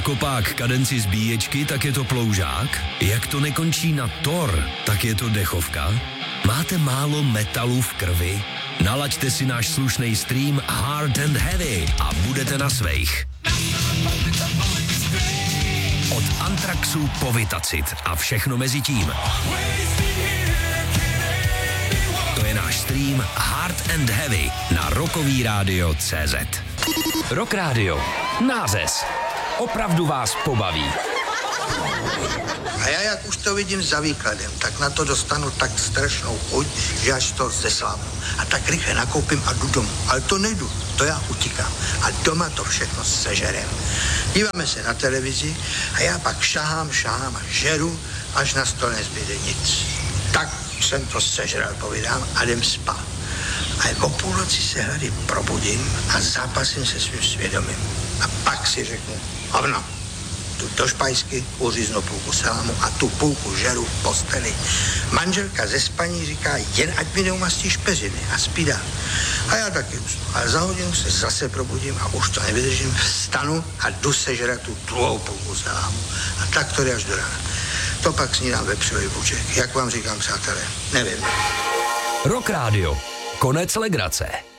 kopák kadenci z bíječky, tak je to ploužák? Jak to nekončí na tor, tak je to dechovka? Máte málo metalu v krvi? Nalaďte si náš slušný stream Hard and Heavy a budete na svejch. Od Antraxu po Vitacit a všechno mezi tím. To je náš stream Hard and Heavy na rockovíradio.cz. Rock Radio. Nářez. Opravdu vás pobaví. A já, jak už to vidím za výkladem, tak na to dostanu tak strašnou chuť, že až to zeslámu. A tak rychle nakoupím a jdu domů. Ale to nejdu, to já utíkám. A doma to všechno sežerem. Díváme se na televizi a já pak šahám a žeru, až na stole nezbyde nic. Tak jsem to sežral, povídám, a jdem spát. A o půlnoci se hlady probudím a zápasím se svým svědomím. A pak si řeknu, hovno, tu do špajsky uříznu půlku salámu a tu půlku žeru v posteli. Manželka ze spaní říká, jen ať mi neumastíš peřiny a spí dál. A já taky usnu. Ale za hodinu se zase probudím a už to nevydržím, vstanu a jdu sežrat tu druhou půlku salámu. A tak to jde až do rána. To pak snídám vepřový buček. Jak vám říkám, přátelé, nevím. Rock Radio. Konec legrace.